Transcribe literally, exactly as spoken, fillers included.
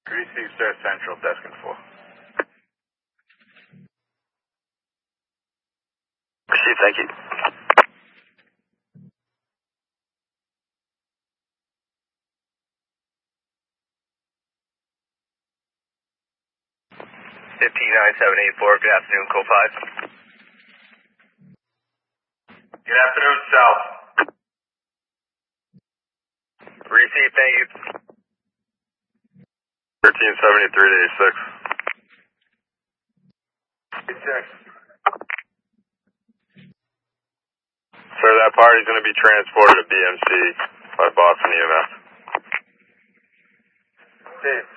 Receive, sir. Central, desk and four. Receive, thank you. fifteen nine seven eight four, good afternoon, code five. Good afternoon, South. Receive, thank you. thirteen seventy-three to eighty-six. eighty-six. Sir, that party's going to be transported to B M C by Boston E M S. Okay.